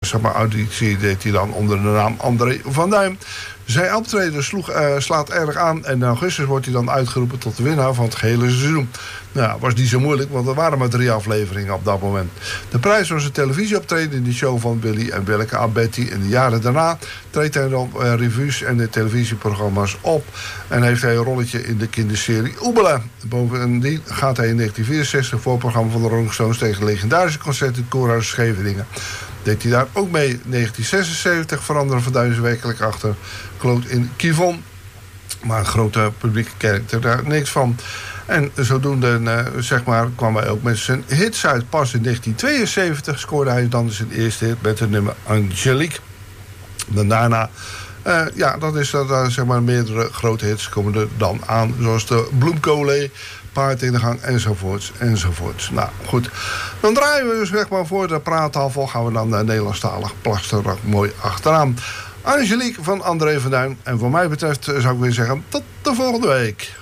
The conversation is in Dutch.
zeg maar, auditie deed hij dan onder de naam André van Duin. Zijn optreden slaat erg aan en in augustus wordt hij dan uitgeroepen tot de winnaar van het gehele seizoen. Nou, was niet zo moeilijk, want er waren maar 3 afleveringen op dat moment. De prijs was een televisieoptreden in de show van Willy en Willeke Alberti. In de jaren daarna treedt hij dan revues en de televisieprogramma's op. En heeft hij een rolletje in de kinderserie Oebela. Bovendien gaat hij in 1964 voor het programma van de Rolling Stones tegen legendarische concert in Koorhuis Scheveningen. Deed hij daar ook mee. In 1976 veranderde Van Duin werkelijk achter Kloot in Kivon. Maar een grote publieke kerk er daar niks van. En zodoende zeg maar, kwam hij ook met zijn hits uit. Pas in 1972 scoorde hij dan zijn eerste hit met het nummer Angelique. En daarna, dat is dat, zeg maar, meerdere grote hits komen er dan aan. Zoals de Bloemkoollee, Paard in de Gang, enzovoorts, enzovoorts. Nou, goed. Dan draaien we dus zeg maar voor de praattafel. Gaan we dan naar Nederlandstalig plasterrak mooi achteraan. Angelique van André van Duin. En voor mij betreft zou ik weer zeggen, tot de volgende week.